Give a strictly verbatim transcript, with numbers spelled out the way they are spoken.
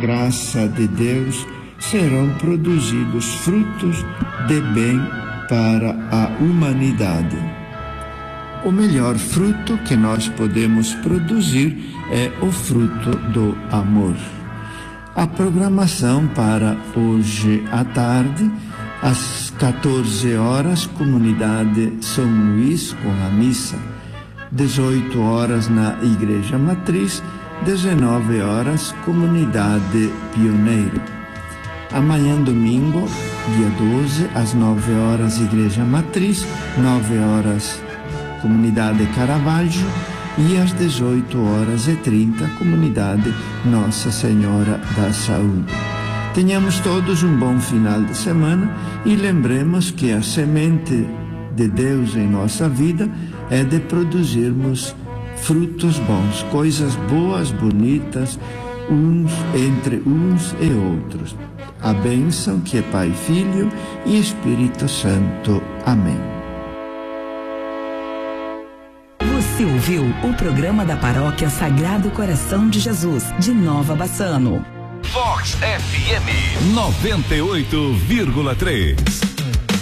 graça de Deus, serão produzidos frutos de bem para a humanidade. O melhor fruto que nós podemos produzir é o fruto do amor. A programação para hoje à tarde, às quatorze horas, Comunidade São Luís com a missa. dezoito horas na Igreja Matriz, dezenove horas, Comunidade Pioneiro. Amanhã, domingo, dia doze, às nove horas, Igreja Matriz, nove horas, Comunidade Caravaggio, e às dezoito horas e trinta, Comunidade Nossa Senhora da Saúde. Tenhamos todos um bom final de semana e lembremos que a semente de Deus em nossa vida é de produzirmos frutos bons, coisas boas, bonitas, uns entre uns e outros. A bênção que é Pai, Filho e Espírito Santo. Amém. Você ouviu o programa da Paróquia Sagrado Coração de Jesus, de Nova Bassano. Vox F M noventa e oito vírgula três.